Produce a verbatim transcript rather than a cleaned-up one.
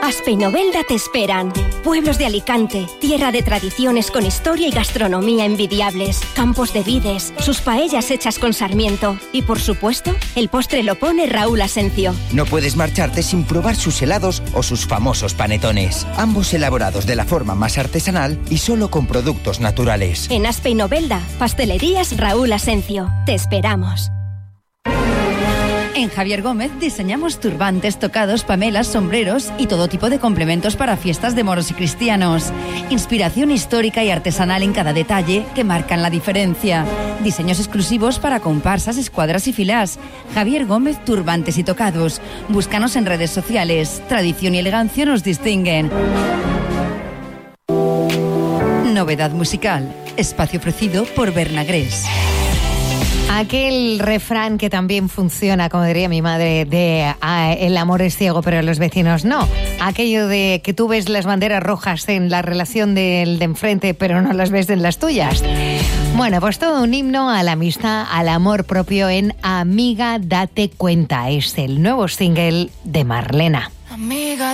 Aspe y Novelda te esperan. Pueblos de Alicante, tierra de tradiciones con historia y gastronomía envidiables. Campos de vides, sus paellas hechas con sarmiento. Y por supuesto, el postre lo pone Raúl Asencio. No puedes marcharte sin probar sus helados o sus famosos panetones. Ambos elaborados de la forma más artesanal y solo con productos naturales. En Aspe y Novelda, pastelerías Raúl Asencio. Te esperamos. En Javier Gómez diseñamos turbantes, tocados, pamelas, sombreros y todo tipo de complementos para fiestas de moros y cristianos. Inspiración histórica y artesanal en cada detalle que marcan la diferencia. Diseños exclusivos para comparsas, escuadras y filas. Javier Gómez, turbantes y tocados. Búscanos en redes sociales. Tradición y elegancia nos distinguen. Novedad musical. Espacio ofrecido por Bernagrés. Aquel refrán que también funciona, como diría mi madre, de ah, el amor es ciego pero los vecinos no. Aquello de que tú ves las banderas rojas en la relación del de enfrente pero no las ves en las tuyas. Bueno, pues todo un himno a la amistad, al amor propio en Amiga Date Cuenta. Es el nuevo single de Marlena. Amiga,